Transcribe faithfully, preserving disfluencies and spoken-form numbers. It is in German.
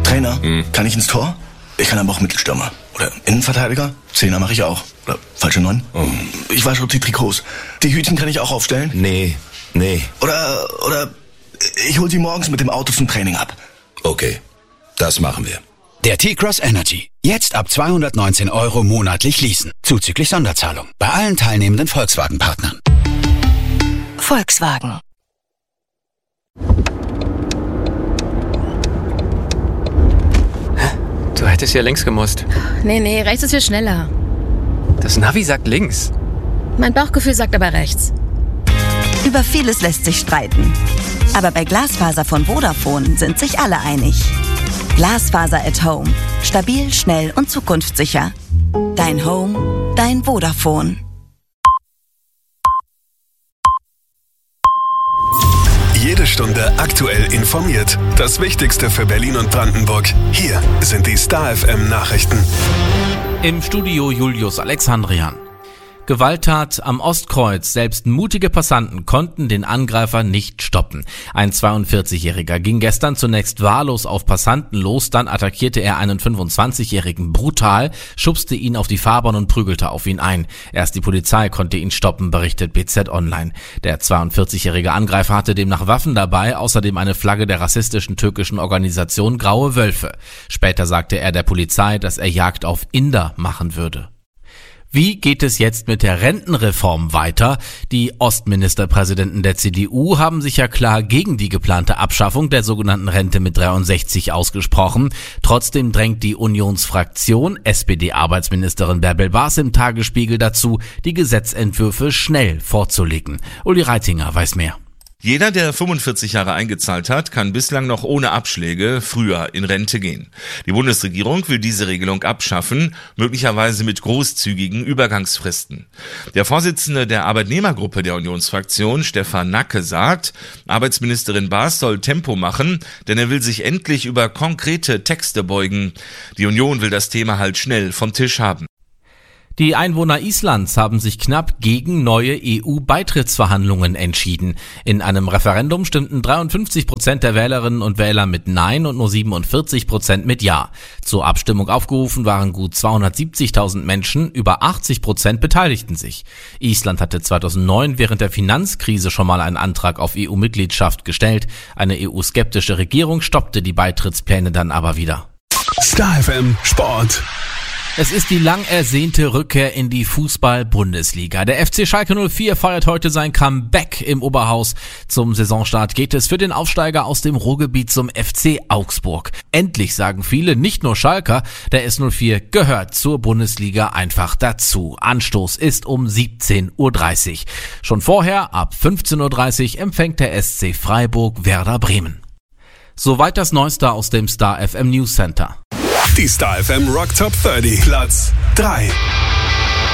Trainer, Hm. kann ich ins Tor? Ich kann aber auch Mittelstürmer. Oder Innenverteidiger? Zehner mache ich auch. Oder falsche Neun? Oh. Ich wasche die Trikots. Die Hütchen kann ich auch aufstellen? Nee, nee. Oder, oder ich hol sie morgens mit dem Auto zum Training ab. Okay, das machen wir. Der T-Cross Energy. Jetzt ab zweihundertneunzehn Euro monatlich leasen. Zuzüglich Sonderzahlung. Bei allen teilnehmenden Volkswagen-Partnern. Volkswagen. Du hättest ja links gemusst. Nee, nee, rechts ist viel schneller. Das Navi sagt links. Mein Bauchgefühl sagt aber rechts. Über vieles lässt sich streiten. Aber bei Glasfaser von Vodafone sind sich alle einig. Glasfaser at Home. Stabil, schnell und zukunftssicher. Dein Home, dein Vodafone. Jede Stunde aktuell informiert. Das Wichtigste für Berlin und Brandenburg. Hier sind die Star F M Nachrichten. Im Studio Julius Alexandrian. Gewalttat am Ostkreuz. Selbst mutige Passanten konnten den Angreifer nicht stoppen. Ein zweiundvierzigjähriger ging gestern zunächst wahllos auf Passanten los, dann attackierte er einen fünfundzwanzigjährigen brutal, schubste ihn auf die Fahrbahn und prügelte auf ihn ein. Erst die Polizei konnte ihn stoppen, berichtet B Z Online. Der zweiundvierzigjährige Angreifer hatte demnach Waffen dabei, außerdem eine Flagge der rassistischen türkischen Organisation Graue Wölfe. Später sagte er der Polizei, dass er Jagd auf Inder machen würde. Wie geht es jetzt mit der Rentenreform weiter? Die Ostministerpräsidenten der C D U haben sich ja klar gegen die geplante Abschaffung der sogenannten Rente mit dreiundsechzig ausgesprochen. Trotzdem drängt die Unionsfraktion, S P D-Arbeitsministerin Bärbel Bas im Tagesspiegel dazu, die Gesetzentwürfe schnell vorzulegen. Uli Reitinger weiß mehr. Jeder, der fünfundvierzig Jahre eingezahlt hat, kann bislang noch ohne Abschläge früher in Rente gehen. Die Bundesregierung will diese Regelung abschaffen, möglicherweise mit großzügigen Übergangsfristen. Der Vorsitzende der Arbeitnehmergruppe der Unionsfraktion, Stefan Nacke, sagt, Arbeitsministerin Bas soll Tempo machen, denn er will sich endlich über konkrete Texte beugen. Die Union will das Thema halt schnell vom Tisch haben. Die Einwohner Islands haben sich knapp gegen neue E U-Beitrittsverhandlungen entschieden. In einem Referendum stimmten dreiundfünfzig Prozent der Wählerinnen und Wähler mit Nein und nur siebenundvierzig Prozent mit Ja. Zur Abstimmung aufgerufen waren gut zweihundertsiebzigtausend Menschen, über achtzig Prozent beteiligten sich. Island hatte zweitausendneun während der Finanzkrise schon mal einen Antrag auf E U-Mitgliedschaft gestellt. Eine E U-skeptische Regierung stoppte die Beitrittspläne dann aber wieder. Star F M Sport. Es ist die lang ersehnte Rückkehr in die Fußball-Bundesliga. Der F C Schalke null vier feiert heute sein Comeback im Oberhaus. Zum Saisonstart geht es für den Aufsteiger aus dem Ruhrgebiet zum F C Augsburg. Endlich, sagen viele, nicht nur Schalker, der S null vier gehört zur Bundesliga einfach dazu. Anstoß ist um siebzehn Uhr dreißig. Schon vorher, ab fünfzehn Uhr dreißig, empfängt der S C Freiburg Werder Bremen. Soweit das Neueste aus dem Star F M News Center. Die Star F M Rock Top dreißig. Platz drei.